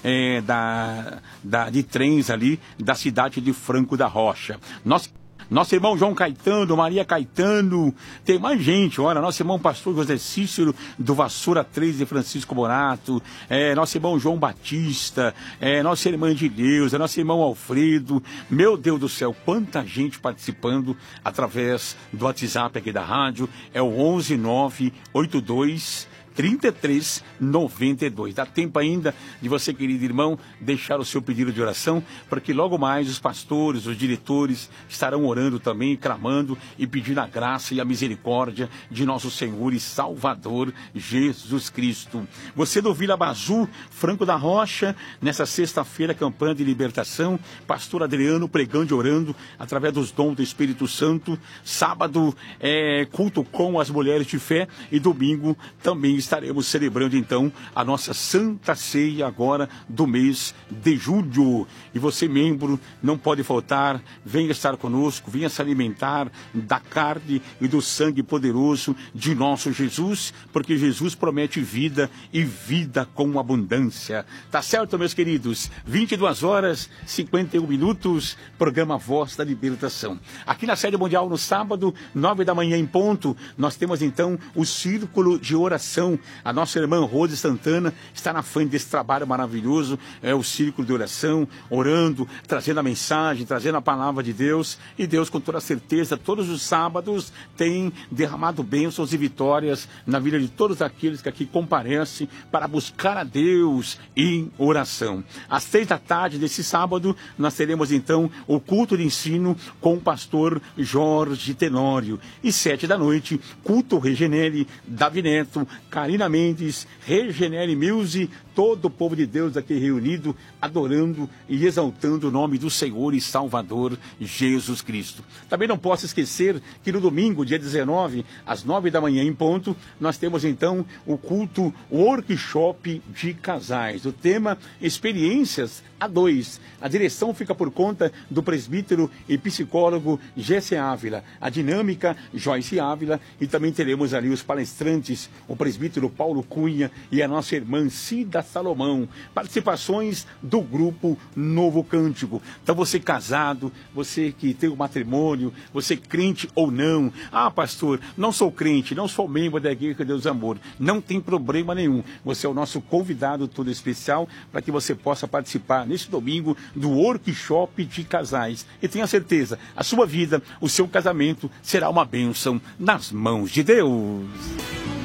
de trens ali da cidade de Franco da Rocha. Nosso irmão João Caetano, Maria Caetano, tem mais gente, olha, nosso irmão pastor José Cícero, do Vassoura 3 de Francisco Morato, nosso irmão João Batista, nossa irmã de Deus, nosso irmão Alfredo, meu Deus do céu, quanta gente participando através do WhatsApp aqui da rádio, é o 11982 3392. Dá tempo ainda de você, querido irmão, deixar o seu pedido de oração, porque logo mais os pastores, os diretores estarão orando também, clamando e pedindo a graça e a misericórdia de nosso Senhor e Salvador Jesus Cristo. Você do Vila Bazu, Franco da Rocha, nessa sexta-feira, campanha de libertação, pastor Adriano pregando e orando através dos dons do Espírito Santo. Sábado, culto com as mulheres de fé, e domingo também estaremos celebrando então a nossa Santa Ceia agora do mês de julho. E você, membro, não pode faltar, venha estar conosco, venha se alimentar da carne e do sangue poderoso de nosso Jesus, porque Jesus promete vida e vida com abundância. Tá certo, meus queridos? 22 horas, 51 minutos, programa Voz da Libertação. Aqui na Sede Mundial, no sábado, 9 da manhã em ponto, nós temos então o Círculo de Oração. A nossa irmã Rose Santana está na frente desse trabalho maravilhoso, o Círculo de Oração, orando, trazendo a mensagem, trazendo a palavra de Deus. E Deus, com toda certeza, todos os sábados tem derramado bênçãos e vitórias na vida de todos aqueles que aqui comparecem para buscar a Deus em oração. Às 6 da tarde desse sábado, nós teremos então o culto de ensino com o pastor Jorge Tenório. E 7 da noite, culto Regenere, Davi Neto, Karina Mendes, Regenere Music, todo o povo de Deus aqui reunido, adorando e exaltando o nome do Senhor e Salvador Jesus Cristo. Também não posso esquecer que no domingo, dia 19, às 9 da manhã em ponto, nós temos então o culto Workshop de Casais. O tema Experiências a 2. A direção fica por conta do presbítero e psicólogo Jesse Ávila, a dinâmica Joyce Ávila, e também teremos ali os palestrantes, o presbítero Paulo Cunha e a nossa irmã Cida Salomão. Participações do grupo Novo Cântico. Então você casado, você que tem um matrimônio, você crente ou não. Ah, pastor, não sou crente, não sou membro da Igreja de Deus Amor. Não tem problema nenhum. Você é o nosso convidado todo especial para que você possa participar neste domingo do Workshop de Casais. E tenha certeza, a sua vida, o seu casamento será uma bênção nas mãos de Deus.